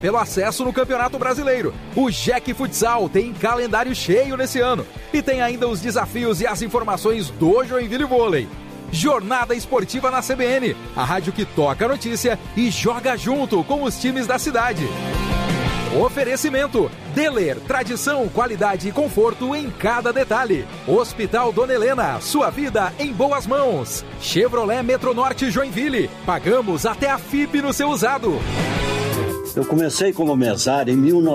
Pelo acesso no Campeonato Brasileiro. O Jack Futsal tem calendário cheio nesse ano. E tem ainda os desafios e as informações do Joinville Vôlei. Jornada Esportiva na CBN, a rádio que toca a notícia e joga junto com os times da cidade. Oferecimento: Deler, tradição, qualidade e conforto em cada detalhe. Hospital Dona Helena, sua vida em boas mãos. Chevrolet Metronorte Joinville, pagamos até a FIP no seu usado. Eu comecei como mesário em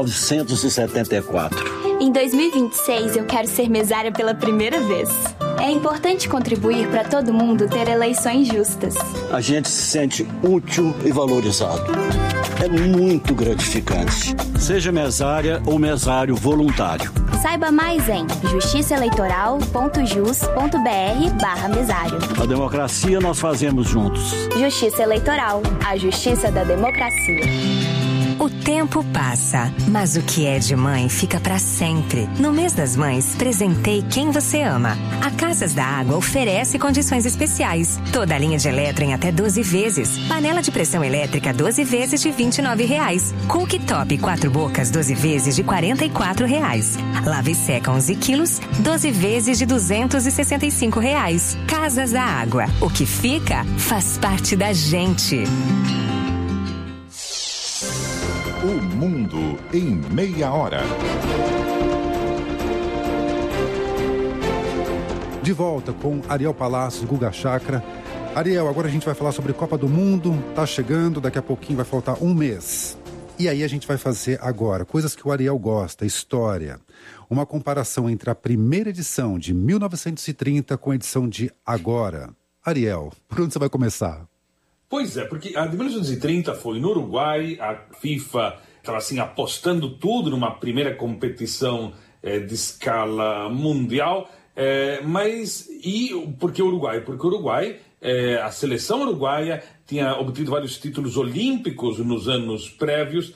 1974. Em 2026 eu quero ser mesária pela primeira vez. É importante contribuir para todo mundo ter eleições justas. A gente se sente útil e valorizado. É muito gratificante. Seja mesária ou mesário voluntário. Saiba mais em justiçaeleitoral.jus.br/mesário. A democracia nós fazemos juntos. Justiça Eleitoral, a justiça da democracia. O tempo passa, mas o que é de mãe fica pra sempre. No mês das mães, presentei quem você ama. A Casas da Água oferece condições especiais. Toda a linha de eletro em até 12 vezes. Panela de pressão elétrica 12 vezes de R$ 29,00. Cooktop 4 bocas 12 vezes de R$ 44,00. Lava e seca 11 quilos, 12 vezes de R$ 265,00. Casas da Água. O que fica faz parte da gente. O mundo em meia hora. De volta com Ariel Palácio, Guga Chakra. Ariel, agora a gente vai falar sobre Copa do Mundo. Tá chegando, daqui a pouquinho vai faltar um mês. E aí a gente vai fazer agora coisas que o Ariel gosta, história. Uma comparação entre a primeira edição de 1930 com a edição de agora. Ariel, por onde você vai começar? Pois é, porque a de 1930 foi no Uruguai, a FIFA estava assim apostando tudo numa primeira competição de escala mundial, por que o Uruguai? Porque o Uruguai, a seleção uruguaia tinha obtido vários títulos olímpicos nos anos prévios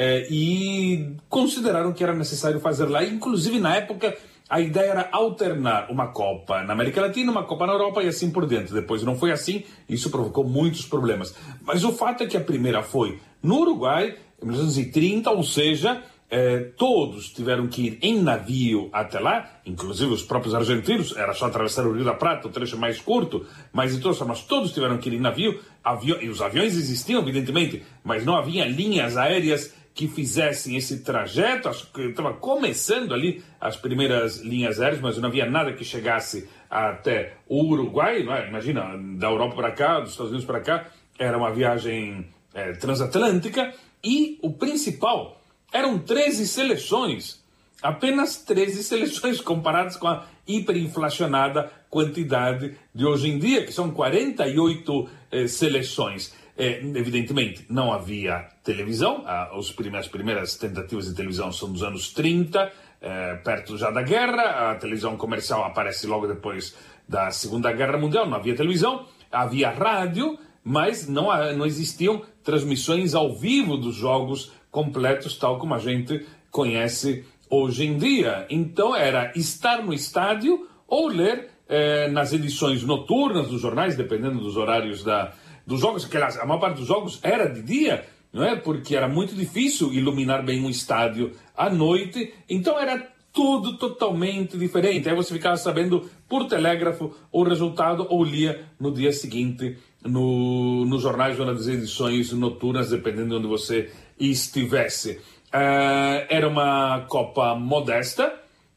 e consideraram que era necessário fazer lá, inclusive na época a ideia era alternar uma Copa na América Latina, uma Copa na Europa e assim por diante. Depois não foi assim, isso provocou muitos problemas. Mas o fato é que a primeira foi no Uruguai, em 1930, ou seja, todos tiveram que ir em navio até lá, inclusive os próprios argentinos, era só atravessar o Rio da Prata, o trecho mais curto, mas de todas formas todos tiveram que ir em navio, e os aviões existiam, evidentemente, mas não havia linhas aéreas que fizessem esse trajeto. Acho que estava começando ali as primeiras linhas aéreas, mas não havia nada que chegasse até o Uruguai, não é? Imagina, da Europa para cá, dos Estados Unidos para cá, era uma viagem transatlântica, e o principal, eram 13 seleções, apenas 13 seleções comparadas com a hiperinflacionada quantidade de hoje em dia, que são 48 seleções. Evidentemente, não havia televisão, as primeiras tentativas de televisão são dos anos 30, perto já da guerra. A televisão comercial aparece logo depois da Segunda Guerra Mundial, não havia televisão, havia rádio, mas não existiam transmissões ao vivo dos jogos completos, tal como a gente conhece hoje em dia. Então era estar no estádio ou ler nas edições noturnas dos jornais, dependendo dos horários dos jogos, que a maior parte dos jogos era de dia, não é? Porque era muito difícil iluminar bem um estádio à noite, então era tudo totalmente diferente. Aí você ficava sabendo por telégrafo o resultado ou lia no dia seguinte nos jornais ou nas edições noturnas, dependendo de onde você estivesse. Era uma Copa modesta,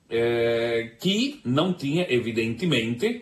que não tinha, evidentemente,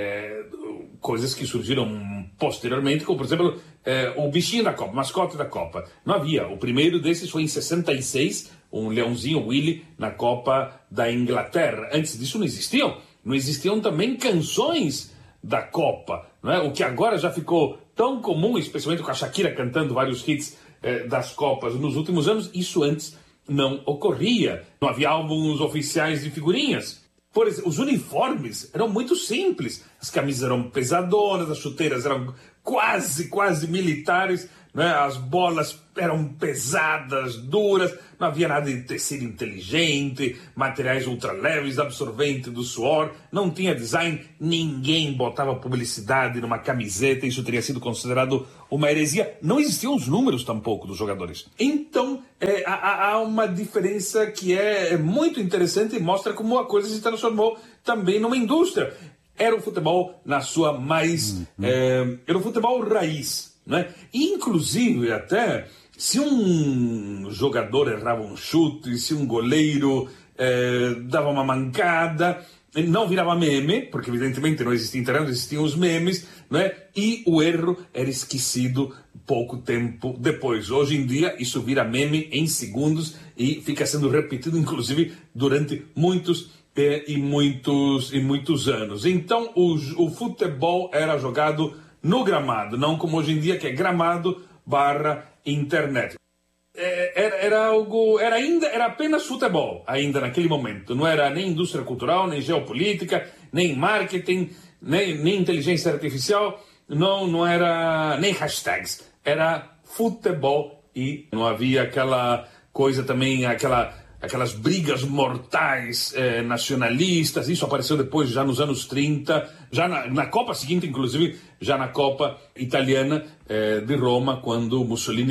coisas que surgiram posteriormente, como, por exemplo, o bichinho da Copa, mascote da Copa. Não havia. O primeiro desses foi em 66, um leãozinho Willy na Copa da Inglaterra. Antes disso não existiam. Não existiam também canções da Copa, não é? O que agora já ficou tão comum, especialmente com a Shakira cantando vários hits das Copas nos últimos anos. Isso antes não ocorria. Não havia álbuns oficiais de figurinhas. Por exemplo, os uniformes eram muito simples. As camisas eram pesadonas, as chuteiras eram quase militares, né? As bolas eram pesadas, duras, não havia nada de tecido inteligente, materiais ultraleves, absorvente do suor, não tinha design, ninguém botava publicidade numa camiseta, isso teria sido considerado uma heresia. Não existiam os números tampouco dos jogadores. Então, há uma diferença que é muito interessante e mostra como a coisa se transformou também numa indústria. Era o futebol na sua mais... era o futebol raiz, né? Inclusive, até, se um jogador errava um chute, se um goleiro dava uma mancada, não virava meme, porque evidentemente não existia internet, existiam os memes, né? E o erro era esquecido pouco tempo depois. Hoje em dia, isso vira meme em segundos e fica sendo repetido, inclusive, durante muitos anos. Então, o futebol era jogado no gramado, não como hoje em dia, que é gramado / internet. Era apenas futebol, ainda naquele momento. Não era nem indústria cultural, nem geopolítica, nem marketing, nem inteligência artificial, não era nem hashtags. Era futebol e não havia aquela coisa também, aquelas brigas mortais nacionalistas. Isso apareceu depois, já nos anos 30, já na Copa seguinte, inclusive, já na Copa Italiana de Roma, quando Mussolini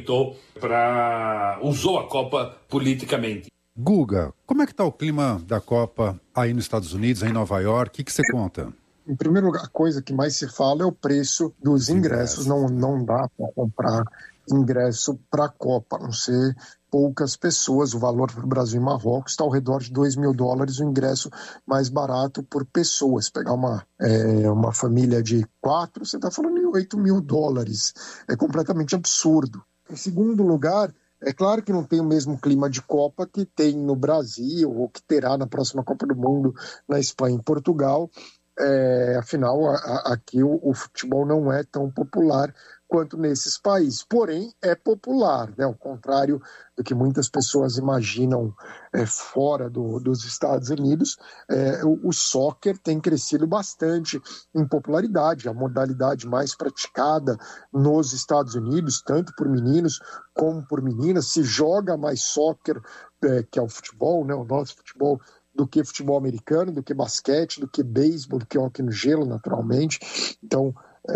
usou a Copa politicamente. Guga, como é que está o clima da Copa aí nos Estados Unidos, aí em Nova York? O que você conta? Em primeiro lugar, a coisa que mais se fala é o preço dos ingressos. Não dá para comprar ingresso para a Copa, a não ser poucas pessoas. O valor para o Brasil e Marrocos está ao redor de $2.000, o ingresso mais barato por pessoa. Se pegar uma família de 4, você está falando em $8.000. É completamente absurdo. Em segundo lugar, é claro que não tem o mesmo clima de Copa que tem no Brasil ou que terá na próxima Copa do Mundo na Espanha e Portugal. Afinal, aqui o futebol não é tão popular quanto nesses países. Porém, é popular, né? Ao contrário do que muitas pessoas imaginam fora dos Estados Unidos, o soccer tem crescido bastante em popularidade. A modalidade mais praticada nos Estados Unidos, tanto por meninos como por meninas. Se joga mais soccer, que é o futebol, né? O nosso futebol, do que futebol americano, do que basquete, do que beisebol, do que hóquei no gelo, naturalmente. Então,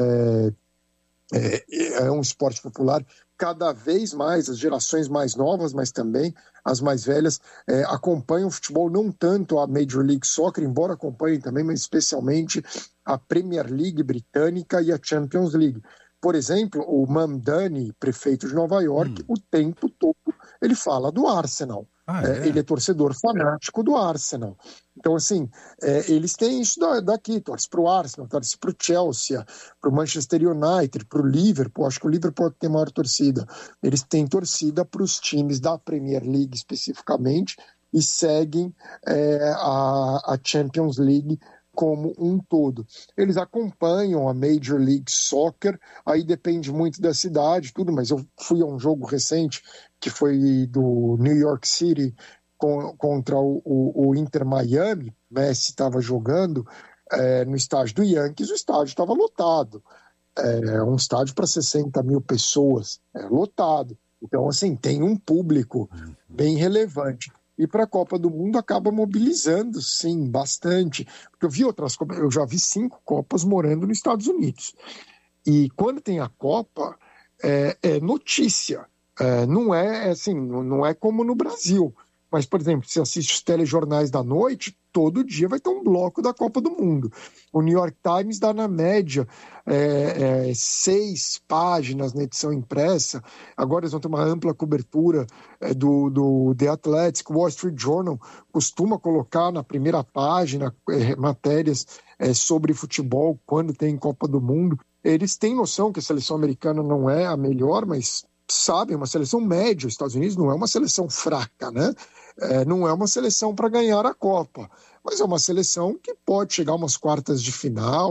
é um esporte popular. Cada vez mais as gerações mais novas, mas também as mais velhas, acompanham o futebol, não tanto a Major League Soccer, embora acompanhem também, mas especialmente a Premier League britânica e a Champions League. Por exemplo, o Mamdani, prefeito de Nova York, o tempo todo ele fala do Arsenal. Ele é torcedor fanático do Arsenal. Então, assim, eles têm isso daqui, torce para o Arsenal, torce para o Chelsea, para o Manchester United, para o Liverpool. Acho que o Liverpool tem maior torcida. Eles têm torcida para os times da Premier League especificamente e seguem a Champions League como um todo. Eles acompanham a Major League Soccer, aí depende muito da cidade, tudo, mas eu fui a um jogo recente que foi do New York City contra o Inter Miami. Messi estava jogando no estádio do Yankees, o estádio estava lotado. Um estádio para 60 mil pessoas, lotado. Então, assim, tem um público bem relevante. E para a Copa do Mundo acaba mobilizando, sim, bastante. Porque eu vi outras Copas, eu já vi 5 Copas morando nos Estados Unidos. E quando tem a Copa, é notícia. Não é assim, não é como no Brasil. Mas, por exemplo, se assiste os telejornais da noite, todo dia vai ter um bloco da Copa do Mundo. O New York Times dá, na média, 6 páginas na edição impressa. Agora eles vão ter uma ampla cobertura do The Athletic. O Wall Street Journal costuma colocar na primeira página matérias sobre futebol quando tem Copa do Mundo. Eles têm noção que a seleção americana não é a melhor, mas sabem, uma seleção média. Os Estados Unidos não é uma seleção fraca, né? Não é uma seleção para ganhar a Copa, mas é uma seleção que pode chegar a umas quartas de final,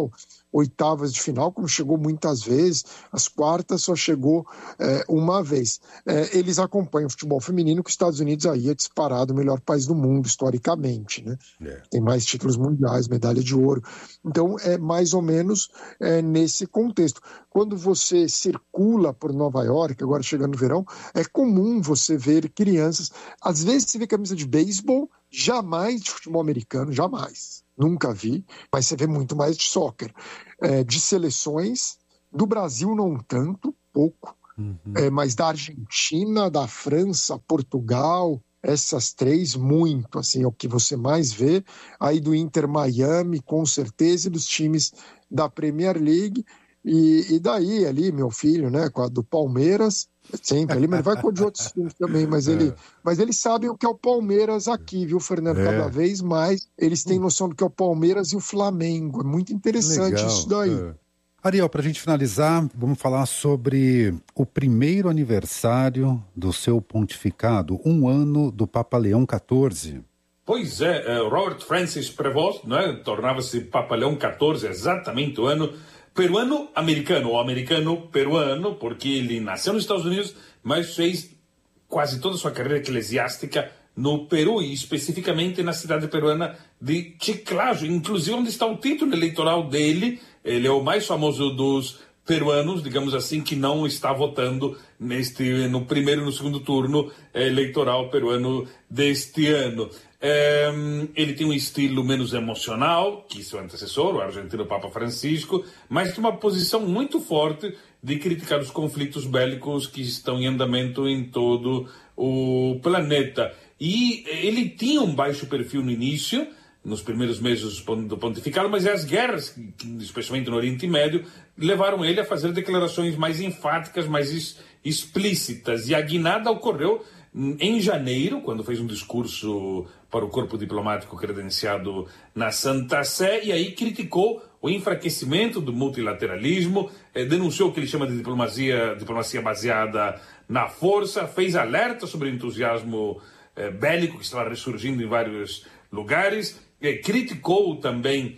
oitavas de final, como chegou muitas vezes, as quartas só chegou uma vez. Eles acompanham o futebol feminino, que os Estados Unidos aí é disparado o melhor país do mundo, historicamente, né? Tem mais títulos mundiais, medalha de ouro. Então, é mais ou menos nesse contexto. Quando você circula por Nova York, agora chegando no verão, é comum você ver crianças, às vezes você vê camisa de beisebol, jamais de futebol americano, jamais. Nunca vi, mas você vê muito mais de soccer. De seleções, do Brasil não tanto, pouco, mas da Argentina, da França, Portugal, essas três, muito, assim, é o que você mais vê. Aí do Inter Miami, com certeza, e dos times da Premier League. E daí, ali, meu filho, né, com a do Palmeiras, sempre ali, mas ele vai com de outros times também, mas eles sabem o que é o Palmeiras aqui, viu, Fernando? Cada vez mais eles têm noção do que é o Palmeiras e o Flamengo. É muito interessante. Legal. Isso daí. Ariel, para a gente finalizar, vamos falar sobre o primeiro aniversário do seu pontificado, 1 ano do Papa Leão XIV. Pois é, Robert Francis Prevost, né, tornava-se Papa Leão XIV, exatamente o ano peruano-americano, ou americano-peruano, porque ele nasceu nos Estados Unidos, mas fez quase toda a sua carreira eclesiástica no Peru, e especificamente na cidade peruana de Chiclayo, inclusive onde está o título eleitoral dele. Ele é o mais famoso dos peruanos, digamos assim, que não está votando no primeiro e no segundo turno eleitoral peruano deste ano. Ele tem um estilo menos emocional que seu antecessor, o argentino Papa Francisco, mas tem uma posição muito forte de criticar os conflitos bélicos que estão em andamento em todo o planeta. E ele tinha um baixo perfil no início, nos primeiros meses do pontificado, mas as guerras, especialmente no Oriente Médio, levaram ele a fazer declarações mais enfáticas, mais explícitas. E a guinada ocorreu em janeiro, quando fez um discurso para o corpo diplomático credenciado na Santa Sé, e aí criticou o enfraquecimento do multilateralismo, denunciou o que ele chama de diplomacia baseada na força, fez alerta sobre o entusiasmo bélico que estava ressurgindo em vários lugares, criticou também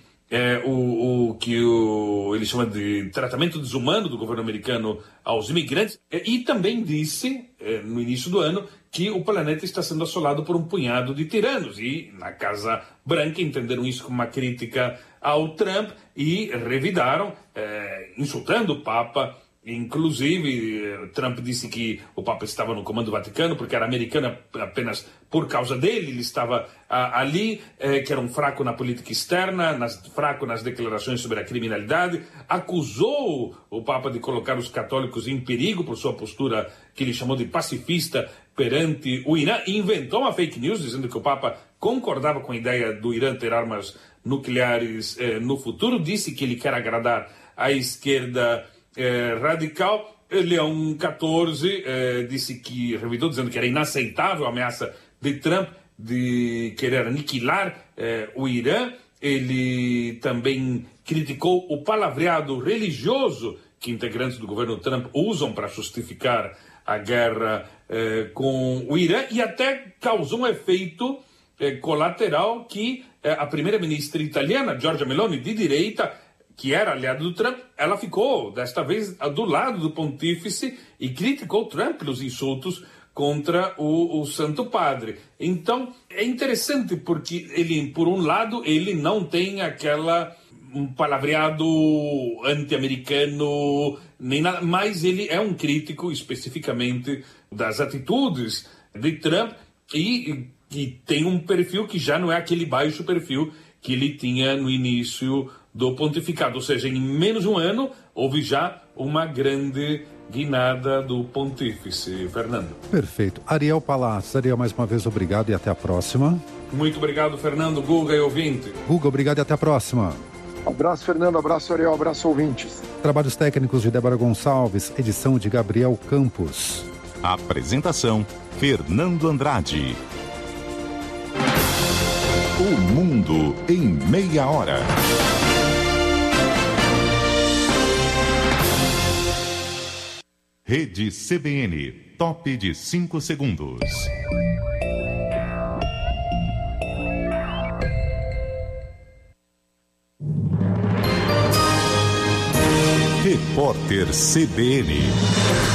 o que ele chama de tratamento desumano do governo americano aos imigrantes, e também disse, no início do ano, que o planeta está sendo assolado por um punhado de tiranos, e na Casa Branca entenderam isso como uma crítica ao Trump e revidaram, insultando o Papa. Inclusive, Trump disse que o Papa estava no comando do Vaticano porque era americano apenas por causa dele, ele estava ali, que era um fraco na política externa, fraco nas declarações sobre a criminalidade, acusou o Papa de colocar os católicos em perigo por sua postura que ele chamou de pacifista perante o Irã, e inventou uma fake news dizendo que o Papa concordava com a ideia do Irã ter armas nucleares no futuro, disse que ele quer agradar a esquerda radical. Leão XIV disse que, revidou dizendo que era inaceitável a ameaça de Trump de querer aniquilar o Irã. Ele também criticou o palavreado religioso que integrantes do governo Trump usam para justificar a guerra com o Irã, e até causou um efeito colateral que a primeira-ministra italiana, Giorgia Meloni, de direita, que era aliado do Trump, ela ficou, desta vez, do lado do pontífice e criticou Trump pelos insultos contra o Santo Padre. Então, é interessante porque ele, por um lado, ele não tem um palavreado anti-americano, nem nada, mas ele é um crítico especificamente das atitudes de Trump e tem um perfil que já não é aquele baixo perfil que ele tinha no início do pontificado, ou seja, em menos de um ano houve já uma grande guinada do pontífice. Fernando. Perfeito. Ariel Palácio. Ariel, mais uma vez, obrigado e até a próxima. Muito obrigado, Fernando, Guga e ouvinte. Guga, obrigado e até a próxima. Abraço, Fernando, abraço, Ariel, abraço, ouvintes. Trabalhos técnicos de Débora Gonçalves, edição de Gabriel Campos. Apresentação, Fernando Andrade. O Mundo em Meia Hora. Rede CBN, top de 5 segundos. Repórter CBN.